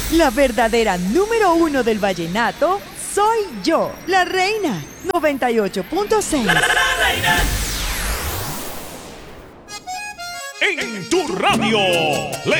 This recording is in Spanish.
La verdadera número uno del vallenato soy yo, la reina. 98.6. En tu radio.